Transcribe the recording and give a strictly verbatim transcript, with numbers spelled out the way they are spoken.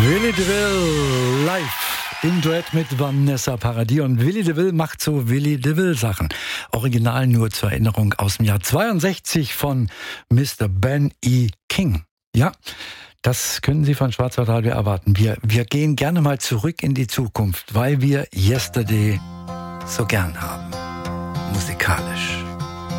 Willy DeVille live im Duett mit Vanessa Paradis. Und Willy DeVille macht so Willy DeVille Sachen. Original nur zur Erinnerung aus dem Jahr zweiundsechzig von Mister Ben E. King. Ja, das können Sie von Schwarzwaldradio erwarten. Wir, wir gehen gerne mal zurück in die Zukunft, weil wir Yesterday so gern haben. Musikalisch.